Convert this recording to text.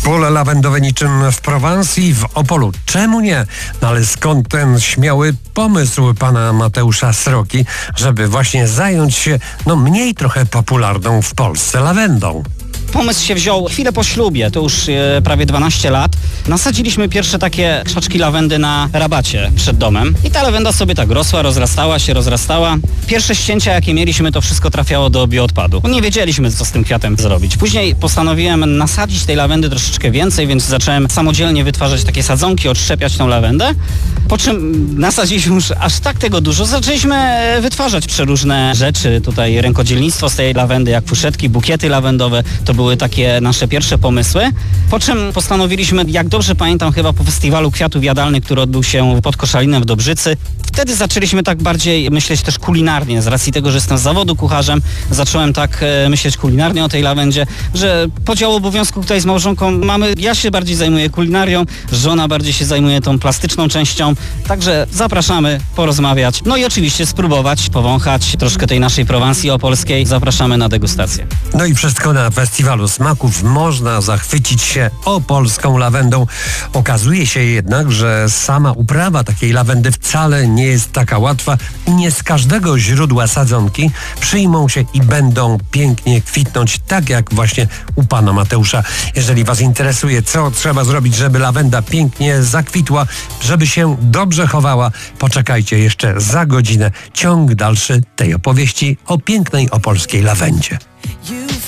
Pole lawendowe niczym w Prowansji, w Opolu. Czemu nie? No ale skąd ten śmiały pomysł pana Mateusza Sroki, żeby właśnie zająć się mniej trochę popularną w Polsce lawendą? Pomysł się wziął chwilę po ślubie, to już prawie 12 lat. Nasadziliśmy pierwsze takie krzaczki lawendy na rabacie przed domem i ta lawenda sobie tak rosła, rozrastała. Pierwsze ścięcia, jakie mieliśmy, to wszystko trafiało do bioodpadu. Nie wiedzieliśmy, co z tym kwiatem zrobić. Później postanowiłem nasadzić tej lawendy troszeczkę więcej, więc zacząłem samodzielnie wytwarzać takie sadzonki, odszczepiać tą lawendę. Po czym nasadziliśmy już aż tak tego dużo, zaczęliśmy wytwarzać przeróżne rzeczy. Tutaj rękodzielnictwo z tej lawendy, jak fuszetki, bukiety lawendowe. To były takie nasze pierwsze pomysły. Po czym postanowiliśmy, jak dobrze pamiętam, chyba po festiwalu kwiatów jadalnych, który odbył się pod Koszalinem w Dobrzycy. Wtedy zaczęliśmy tak bardziej myśleć też kulinarnie. Z racji tego, że jestem z zawodu kucharzem, zacząłem tak myśleć kulinarnie o tej lawendzie, że podział obowiązków tutaj z małżonką mamy. Ja się bardziej zajmuję kulinarią, żona bardziej się zajmuje tą plastyczną częścią. Także zapraszamy porozmawiać. No i oczywiście spróbować, powąchać troszkę tej naszej Prowansji opolskiej. Zapraszamy na degustację. No i wszystko na Festiwalu Smaków można zachwycić się opolską lawendą. Okazuje się jednak, że sama uprawa takiej lawendy wcale nie jest taka łatwa i nie z każdego źródła sadzonki przyjmą się i będą pięknie kwitnąć, tak jak właśnie u pana Mateusza. Jeżeli was interesuje, co trzeba zrobić, żeby lawenda pięknie zakwitła, żeby się dobrze chowała, poczekajcie jeszcze za godzinę. Ciąg dalszy tej opowieści o pięknej opolskiej lawendzie.